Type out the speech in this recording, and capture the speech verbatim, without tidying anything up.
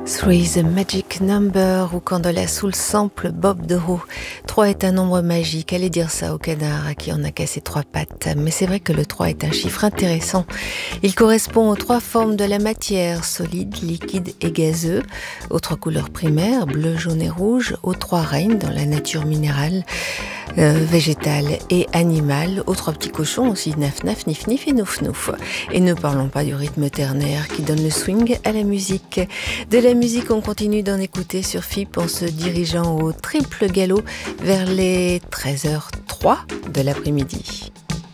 Three is a magic number, ou Candola sous le sample Bob de Roux. Trois est un nombre magique, allez dire ça au canard à qui on a cassé trois pattes. Mais c'est vrai que le trois est un chiffre intéressant. Il correspond aux trois formes de la matière, solide, liquide et gazeux, aux trois couleurs primaires, bleu, jaune et rouge, aux trois règnes dans la nature minérale, euh, végétale et animale, aux trois petits cochons aussi, naf naf, nif nif et nouf nouf. Et ne parlons pas du rythme ternaire qui donne le swing à la musique. De la musique, on continue d'en écouter sur F I P en se dirigeant au triple galop vers les treize heures zéro trois de l'après-midi.